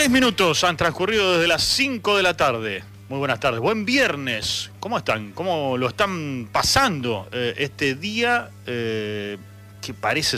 3 minutos han transcurrido desde las 5 de la tarde. Muy buenas tardes. Buen viernes. ¿Cómo están? ¿Cómo lo están pasando este día que parece